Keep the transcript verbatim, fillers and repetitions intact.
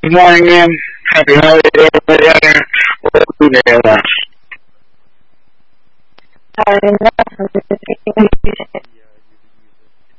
Good morning, ma'am. Happy holiday, everybody out there. Welcome to the Hi,